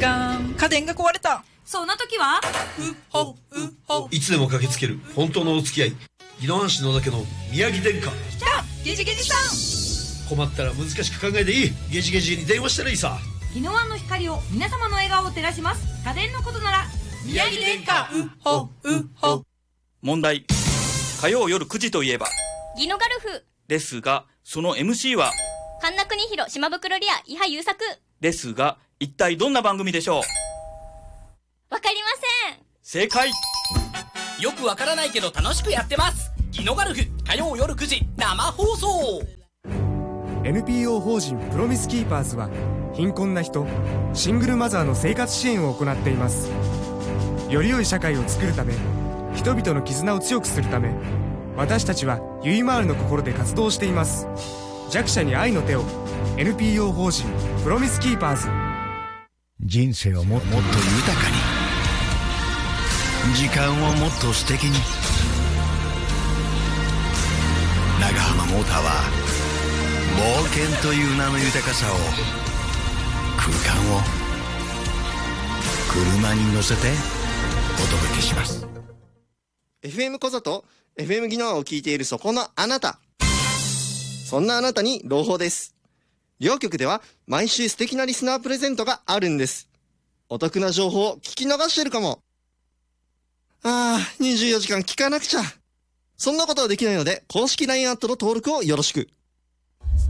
ガーン、家電が壊れた。 そんな時はいつでも駆けつける本当のお付き合い、宜野湾市野田家の宮城殿下。 来た、ゲジゲジさん。 困ったら難しく考えていい。ゲジゲジに電話したらいいさ。 宜野湾の光を皆様の笑顔を照らします。家電のことなら宮城殿下。 問題。火曜夜9時といえばギノガルフですが、その MC は神田国弘、島袋リア、伊波優作ですが、一体どんな番組でしょう。 わかりません。 正解。 よくわからないけど楽しくやってます。ギノガルフ、火曜夜9時生放送。 NPO 法人プロミスキーパーズは貧困な人、シングルマザーの生活支援を行っています。より良い社会を作るため、人々の絆を強くするため、私たちはゆいまーるの心で活動しています。弱者に愛の手を。 NPO 法人プロミスキーパーズ。 人生をもっと豊かに、時間をもっと素敵に。長浜モーターは冒険という名の豊かさを、空間を車に乗せてお届けします。 FM 小里、FM 宜野湾を聞いているそこのあなた、そんなあなたに朗報です。両局では毎週素敵なリスナープレゼントがあるんです。お得な情報を聞き逃してるかも。24時間聞かなくちゃ。そんなことはできないので、公式 LINE アットの登録をよろしく。